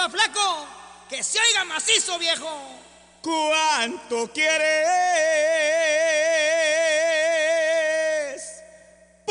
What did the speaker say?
compa flaco, que se oiga macizo, viejo. ¿Cuánto quieres